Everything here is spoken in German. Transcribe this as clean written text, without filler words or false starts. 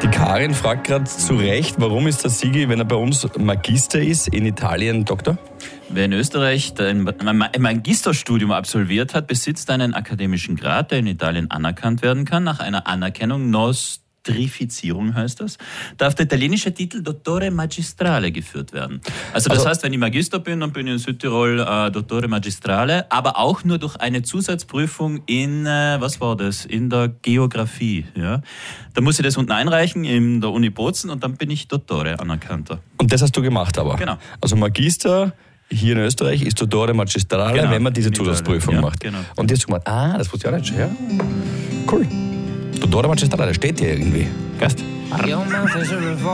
Die Karin fragt gerade zu Recht, warum ist der Sigi, wenn er bei uns Magister ist, in Italien Doktor? Wer in Österreich ein Magisterstudium absolviert hat, besitzt einen akademischen Grad, der in Italien anerkannt werden kann. Nach einer Anerkennung Nostrifizierung heißt das, darf der italienische Titel Dottore Magistrale geführt werden. Also das heißt, wenn ich Magister bin, dann bin ich in Südtirol Dottore Magistrale, aber auch nur durch eine Zusatzprüfung in, in der Geografie. Ja? Da muss ich das unten einreichen in der Uni Bozen und dann bin ich Dottore anerkannter. Und das hast du gemacht aber? Genau. Also Magister hier in Österreich ist Dottore Magistrale, genau, wenn man diese Zusatzprüfung macht. Genau. Und jetzt guck mal, das wusste ich auch nicht schon, ja? Cool. Dottore Magistrale, steht hier irgendwie. Gast.